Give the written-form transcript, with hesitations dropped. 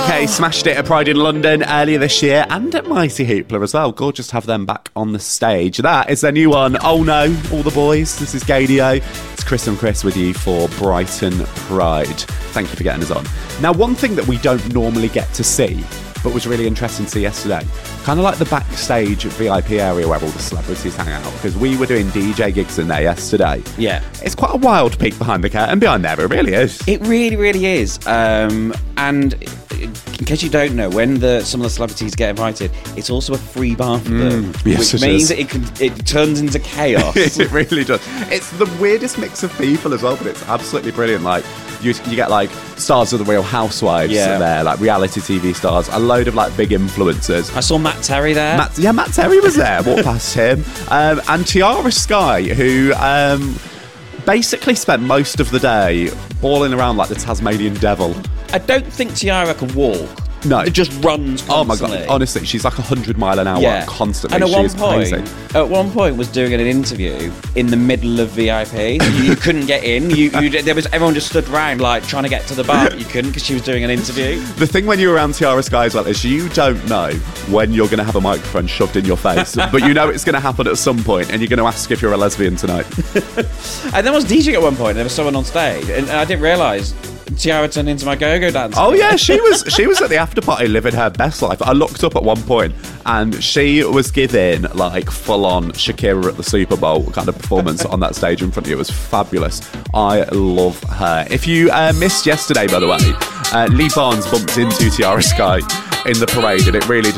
UK smashed it at Pride in London earlier this year and at Mighty Hoopla as well. Gorgeous to have them back on the stage. That is their new one, Oh No, All the Boys. This is Gadio. It's Chris and Chris with you for Brighton Pride. Thank you for getting us on. Now, one thing that we don't normally get to see, but was really interesting to see yesterday, kind of like the backstage VIP area where all the celebrities hang out, because we were doing DJ gigs in there yesterday. Yeah. It's quite a wild peek behind the curtain behind there, it really is. It really, really is. And in case you don't know, when some of the celebrities get invited, it's also a free bar for them, yes, which means that it turns into chaos. It really does. It's the weirdest mix of people as well, but it's absolutely brilliant. Like, you get like stars of the Real Housewives there, like reality TV stars, a load of like big influencers. I saw Matt Terry there. Matt Terry was there. Walked past him. And Tiara Sky, who basically spent most of the day balling around like the Tasmanian devil. I don't think Tiara can walk. No. It just runs constantly. Oh my God, honestly, she's like 100 mile an hour constantly. And at one point was doing an interview in the middle of VIP. You couldn't get in. Everyone just stood around like trying to get to the bar, but you couldn't because she was doing an interview. The thing when you're around Tiara Sky as well is you don't know when you're going to have a microphone shoved in your face, but you know it's going to happen at some point, and you're going to ask if you're a lesbian tonight. And then I was DJing at one point, and there was someone on stage, and I didn't realise Tiara turned into my go-go dancer. Oh yeah, she was at the after party living her best life. I looked up at one point and she was giving like full-on Shakira at the Super Bowl kind of performance on that stage in front of you. It was fabulous. I love her. If you missed yesterday, by the way, Lee Barnes bumped into Tiara Sky in the parade, and it really